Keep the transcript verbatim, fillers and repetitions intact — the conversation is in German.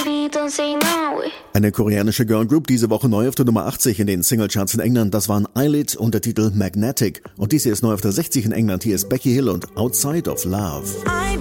baby, don't say no. Eine koreanische Girlgroup, diese Woche neu auf der Nummer achtzig in den Singlecharts in England. Das waren Eyelid und der Titel Magnetic. Und diese ist neu auf der sechzig in England. Hier ist Becky Hill und Outside of Love.